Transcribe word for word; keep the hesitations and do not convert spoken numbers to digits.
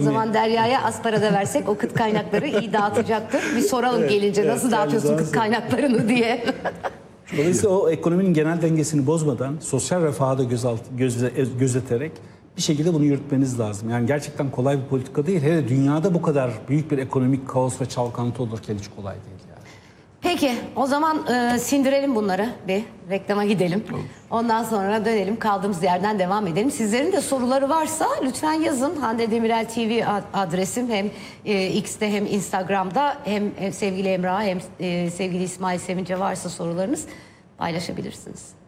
zaman Derya'ya az para da versek o kıt kaynakları iyi dağıtacaktır. Bir soralım Evet, gelince evet, nasıl dağıtıyorsun yani kıt kaynaklarını diye. Dolayısıyla o ekonominin genel dengesini bozmadan sosyal refahı da göz alt, göz, gözeterek bir şekilde bunu yürütmeniz lazım. Yani gerçekten kolay bir politika değil. Hele dünyada bu kadar büyük bir ekonomik kaos ve çalkantı olurken hiç kolay değil. Yani. Peki o zaman e, sindirelim bunları, bir reklama gidelim. Olur. Ondan sonra dönelim, kaldığımız yerden devam edelim. Sizlerin de soruları varsa lütfen yazın. Hande Demirel T V adresim, hem e, X'te hem Instagram'da, hem, hem sevgili Emrah hem e, sevgili İsmail Sevinç'e varsa sorularınız paylaşabilirsiniz.